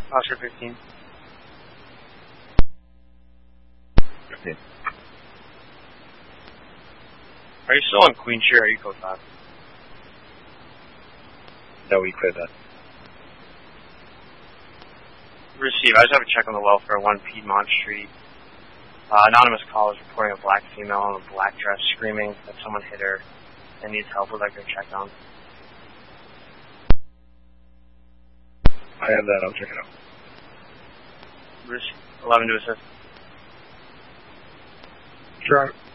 Oscar 15. 15. Are you still on Queen Share or are you code 5? No, we cleared that. Receive. I just have a check on the welfare, 1 Piedmont Street. Anonymous call is reporting a black female in a black dress screaming that someone hit her and needs help. Would like her checked on. I have that. I'll check it out. 11 to assist. Sure.